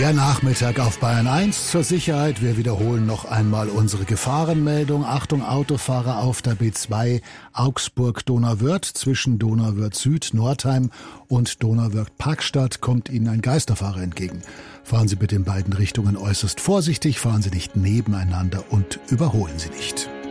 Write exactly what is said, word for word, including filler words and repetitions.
Der Nachmittag auf Bayern eins zur Sicherheit. Wir wiederholen noch einmal unsere Gefahrenmeldung. Achtung, Autofahrer auf der B zwei Augsburg-Donauwörth. Zwischen Donauwörth Süd, Nordheim und Donauwörth-Parkstadt kommt Ihnen ein Geisterfahrer entgegen. Fahren Sie bitte in beiden Richtungen äußerst vorsichtig, fahren Sie nicht nebeneinander und überholen Sie nicht.